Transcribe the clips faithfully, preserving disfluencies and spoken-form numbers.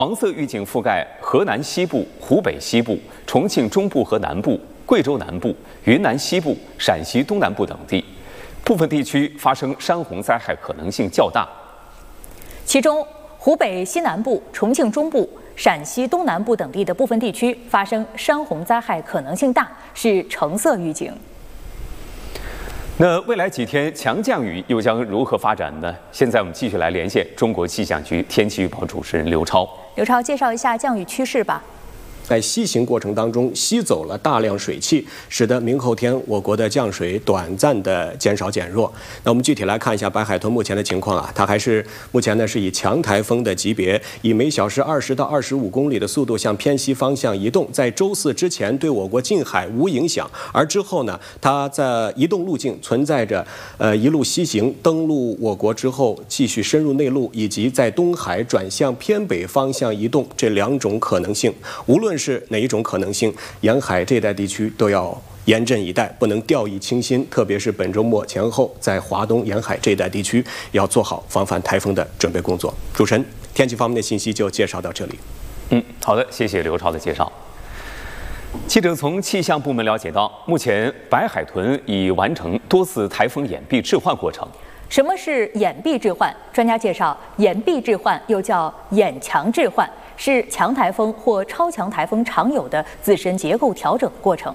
黄色预警覆盖河南西部、湖北西部、重庆中部和南部、贵州南部、云南西部、陕西东南部等地，部分地区发生山洪灾害可能性较大。 其中，湖北西南部、重庆中部、陕西东南部等地的部分地区发生山洪灾害可能性大，是橙色预警。 那未来几天强降雨又将如何发展呢？现在我们继续来连线中国气象局天气预报主持人刘超。 刘超，介绍一下降雨趋势吧。 在西行过程当中吸走了大量水汽，使得明后天我国的降水短暂的减少减弱。那我们具体来看一下白海豚目前的情况啊，它还是目前呢是以强台风的级别，以每小时二十到二十五公里的速度向偏西方向移动，在周四之前对我国近海无影响，而之后呢，它在移动路径存在着呃一路西行登陆我国之后继续深入内陆，以及在东海转向偏北方向移动这两种可能性。无论是哪一种可能性，沿海这一带地区都要严阵以待，不能掉以轻心。特别是本周末前后，在华东沿海这一带地区，要做好防范台风的准备工作。主持人，天气方面的信息就介绍到这里。 嗯，好的，谢谢刘超的介绍。记者从气象部门了解到，目前白海豚已完成多次台风掩蔽置换过程。 什么是掩蔽置换？专家介绍，掩蔽置换又叫掩强置换，是强台风或超强台风常有的自身结构调整过程。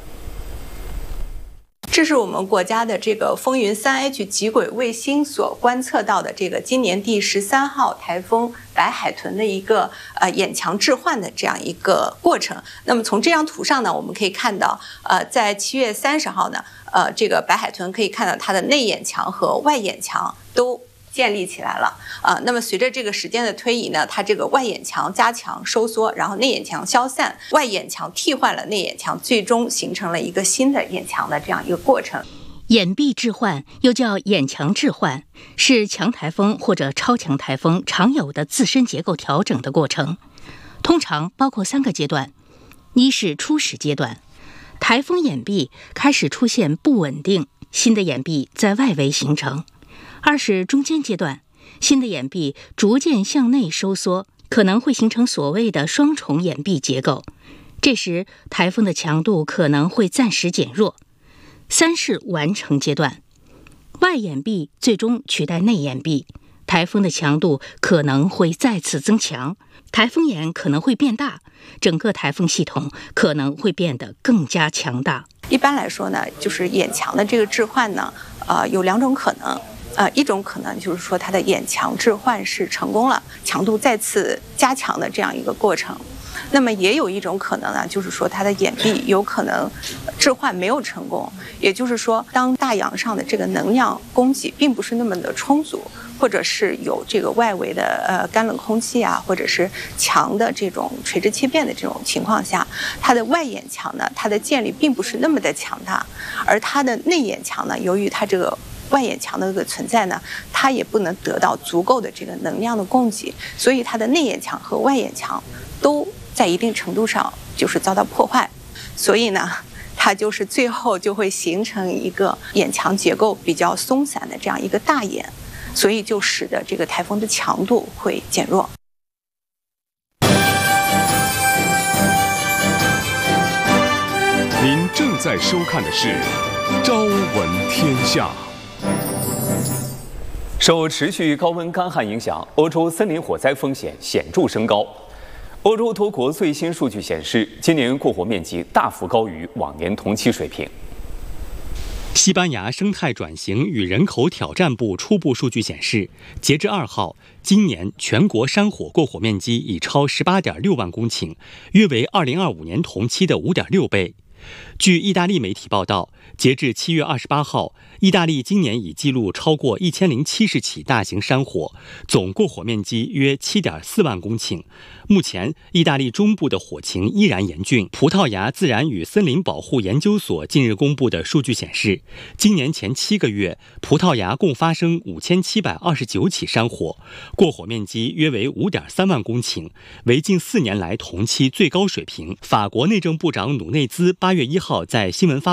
这是我们国家的这个风云三 H 极轨卫星所观测到的这个今年第十三号台风白海豚的一个呃掩强置换的这样一个过程。那么从这张图上呢，我们可以看到，呃，在七月三十号呢，呃，这个白海豚可以看到它的内掩强和外掩强都建立起来了啊、呃，那么随着这个时间的推移呢，它这个外掩强加强收缩，然后内掩强消散，外掩强替换了内掩强，最终形成了一个新的掩强的这样一个过程。 掩蔽置换又叫掩强置换，是强台风或者超强台风常有的自身结构调整的过程，通常包括三个阶段。一是初始阶段，台风掩蔽开始出现不稳定，新的掩蔽在外围形成。二是中间阶段，新的掩蔽逐渐向内收缩，可能会形成所谓的双重掩蔽结构，这时台风的强度可能会暂时减弱。三是完成阶段，外掩蔽最终取代内掩蔽，台风的强度可能会再次增强，台风眼可能会变大，整个台风系统可能会变得更加强大。 一般来说呢，就是掩强的这个置换呢，呃，有两种可能。呃，一种可能就是说它的掩强置换是成功了，强度再次加强的这样一个过程。那么也有一种可能呢，就是说它的掩蔽有可能置换没有成功，也就是说，当大洋上的这个能量供给并不是那么的充足，或者是有这个外围的呃干冷空气啊，或者是强的这种垂直切变的这种情况下，它的外掩强呢，它的建立并不是那么的强大，而它的内掩强呢，由于它这个外掩强的这个存在呢，它也不能得到足够的这个能量的供给，所以它的内掩强和外掩强都在一定程度上就是遭到破坏，所以呢，它就是最后就会形成一个掩强结构比较松散的这样一个大掩，所以就使得这个台风的强度会减弱。 您正在收看的是《朝闻天下》。 受持续高温干旱影响，欧洲森林火灾风险显著升高。欧洲多国最新数据显示，今年过火面积大幅高于往年同期水平。 西班牙生态转型与人口挑战部初步数据显示，截至二号，今年全国山火过火面积已超十八点六万公顷，约为二零二五年同期的五点六倍。据意大利媒体报道，截至七月二十八号，意大利今年已记录超过一千零七十起大型山火，总过火面积约七点四万公顷。目前，意大利中部的火情依然严峻。葡萄牙自然与森林保护研究所近日公布的数据显示，今年前七个月，葡萄牙共发生五千七百二十九起山火，过火面积约为五点三万公顷，为近四年来同期最高水平。法国内政部长努内兹八月一号在新闻发